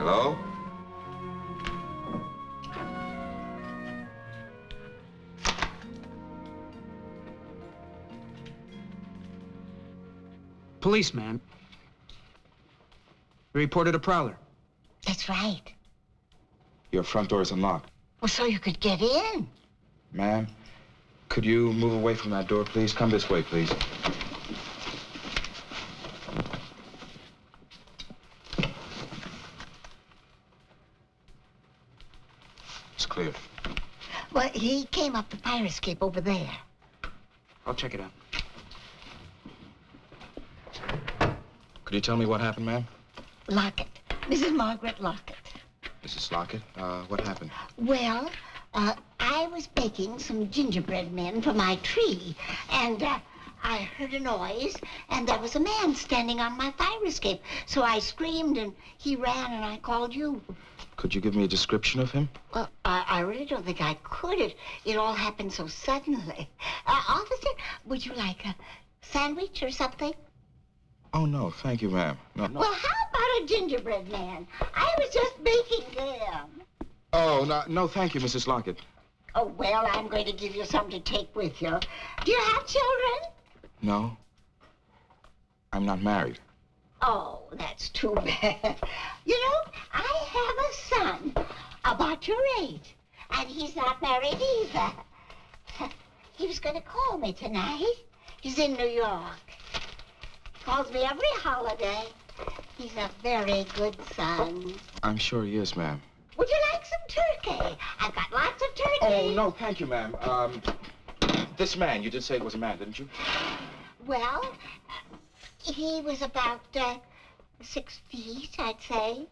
Hello? Policeman. You reported a prowler. That's right. Your front door is unlocked. Well, so you could get in. Ma'am, could you move away from that door, please? Come this way, please. It's clear. Well, he came up the fire escape over there. I'll check it out. Could you tell me what happened, ma'am? Lockett. Mrs. Margaret Lockett. Mrs. Lockett, what happened? Well, I was baking some gingerbread men for my tree, and I heard a noise, and there was a man standing on my fire escape. So I screamed, and he ran, and I called you. Could you give me a description of him? Well, I really don't think I could. It all happened so suddenly. Officer, would you like a sandwich or something? Oh, no, thank you, ma'am. No. Well, how about a gingerbread man? I was just baking them. Oh, no, thank you, Mrs. Lockett. Oh, well, I'm going to give you some to take with you. Do you have children? No. I'm not married. Oh, that's too bad. You know, I have a son about your age, and he's not married either. He was going to call me tonight. He's in New York. Calls me every holiday. He's a very good son. I'm sure he is, ma'am. Would you like some turkey? I've got lots of turkey. Oh, no, thank you, ma'am. This man, you did say it was a man, didn't you? Well, he was about 6 feet, I'd say.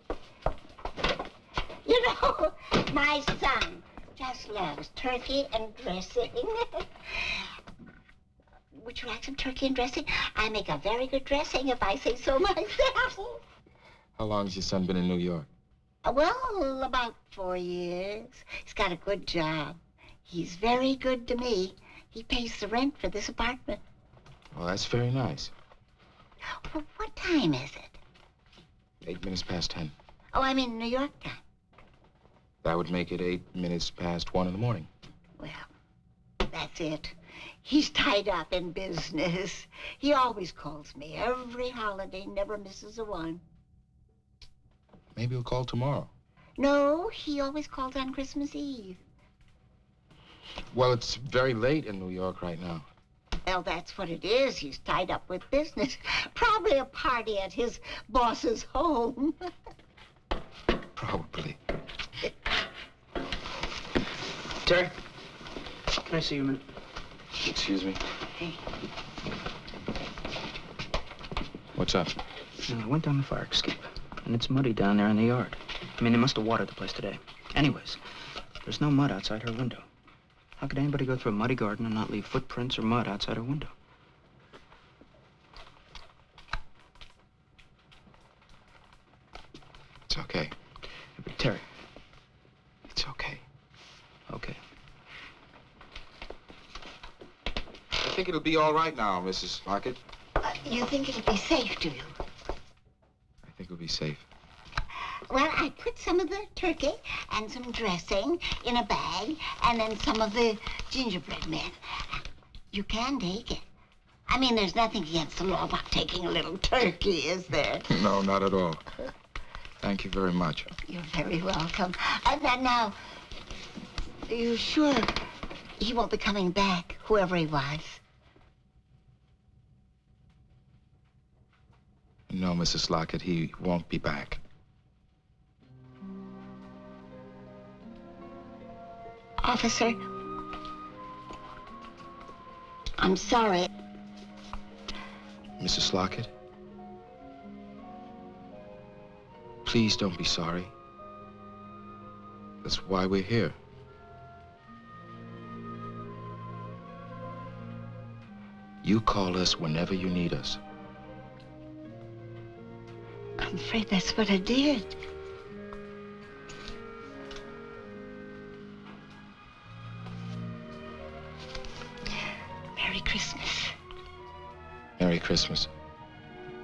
You know, my son just loves turkey and dressing. Would you like some turkey and dressing? I make a very good dressing, if I say so myself. How long has your son been in New York? Well, about 4 years. He's got a good job. He's very good to me. He pays the rent for this apartment. Well, that's very nice. Well, what time is it? 8 minutes past 10. Oh, I'm in New York time. That would make it 8 minutes past 1 in the morning. Well, that's it. He's tied up in business. He always calls me every holiday, never misses a one. Maybe he'll call tomorrow. No, he always calls on Christmas Eve. Well, it's very late in New York right now. Well, that's what it is. He's tied up with business. Probably a party at his boss's home. Probably. Terry, can I see you a minute? Excuse me. Hey. What's up? I went down the fire escape, and it's muddy down there in the yard. I mean, they must have watered the place today. Anyways, there's no mud outside her window. How could anybody go through a muddy garden and not leave footprints or mud outside her window? It's okay. But Terry. It's okay. Okay. I think it'll be all right now, Mrs. Lockett. You think it'll be safe, do you? I think it'll be safe. Well, I put some of the turkey and some dressing in a bag, and then some of the gingerbread men. You can take it. I mean, there's nothing against the law about taking a little turkey, is there? No, not at all. Thank you very much. You're very welcome. And now, are you sure he won't be coming back, whoever he was? No, Mrs. Lockett, he won't be back. Officer, I'm sorry. Mrs. Lockett? Please don't be sorry. That's why we're here. You call us whenever you need us. I'm afraid that's what I did.